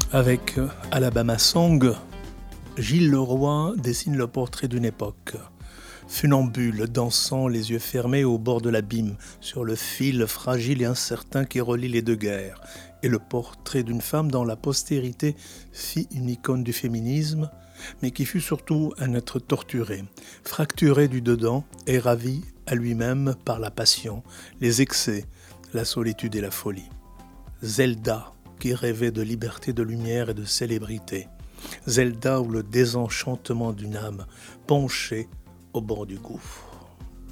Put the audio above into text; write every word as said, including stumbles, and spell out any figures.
Avec Alabama Song, Gilles Leroy dessine le portrait d'une époque. Funambule, dansant, les yeux fermés au bord de l'abîme, sur le fil fragile et incertain qui relie les deux guerres, et le portrait d'une femme dont la postérité fit une icône du féminisme, mais qui fut surtout un être torturé, fracturé du dedans et ravi à lui-même par la passion, les excès, la solitude et la folie. Zelda, qui rêvait de liberté, de lumière et de célébrité. Zelda ou le désenchantement d'une âme penchée au bord du gouffre.